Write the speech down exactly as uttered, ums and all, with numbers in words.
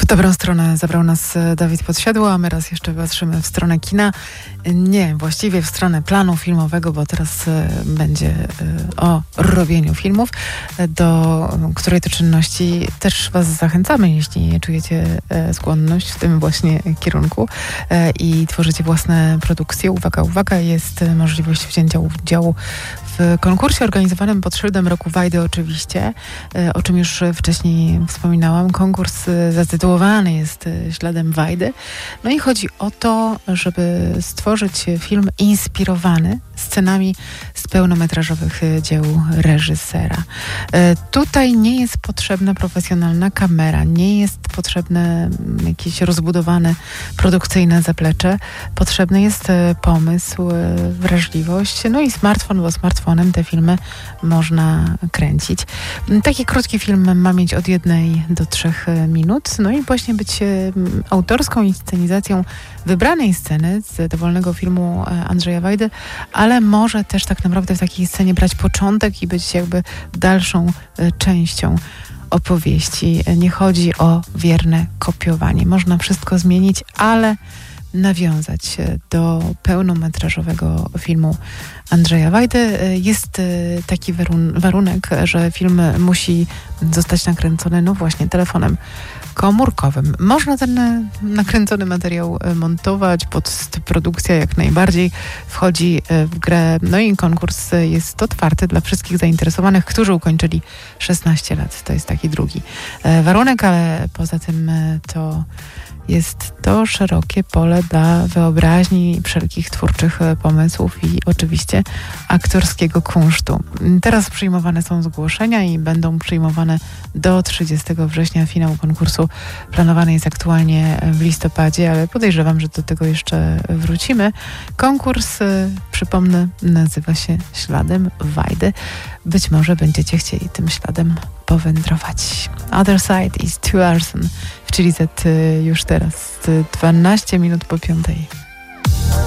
dobrą stronę zabrał nas Dawid Podsiadło, a my raz jeszcze patrzymy w stronę kina. Nie, właściwie w stronę planu filmowego, bo teraz będzie o robieniu filmów, do której to czynności też was zachęcamy, jeśli czujecie skłonność w tym właśnie kierunku i tworzycie własne produkcje. Uwaga, uwaga, jest możliwość wzięcia udziału w konkursie organizowanym pod szyldem Roku Wajdy oczywiście, o czym już wcześniej wspominałam. Konkurs zatytułowany jest śladem Wajdy. No i chodzi o to, żeby stworzyć film inspirowany scenami z pełnometrażowych dzieł reżysera. Tutaj nie jest potrzebna profesjonalna kamera, nie jest potrzebne jakieś rozbudowane produkcyjne zaplecze. Potrzebny jest pomysł, wrażliwość, no i smartfon, bo smartfonem te filmy można kręcić. Taki krótki film ma mieć od jednej do trzech minut, no i właśnie być autorską inscenizacją wybranej sceny z dowolnego filmu Andrzeja Wajdy, ale może też tak naprawdę w takiej scenie brać początek i być jakby dalszą częścią opowieści. Nie chodzi o wierne kopiowanie. Można wszystko zmienić, ale nawiązać do pełnometrażowego filmu Andrzeja Wajdy. Jest taki warunek, że film musi zostać nakręcony, no właśnie, telefonem komórkowym. Można ten nakręcony materiał montować, postprodukcja jak najbardziej wchodzi w grę. No i konkurs jest otwarty dla wszystkich zainteresowanych, którzy ukończyli szesnaście lat. To jest taki drugi warunek, ale poza tym to jest to szerokie pole dla wyobraźni, wszelkich twórczych pomysłów i oczywiście aktorskiego kunsztu. Teraz przyjmowane są zgłoszenia i będą przyjmowane do trzydziestego września. Finał konkursu planowany jest aktualnie w listopadzie, ale podejrzewam, że do tego jeszcze wrócimy. Konkurs, przypomnę, nazywa się Śladem Wajdy. Być może będziecie chcieli tym śladem powędrować. Other Side is Two Arson w Chili Z już teraz dwanaście minut po piątej.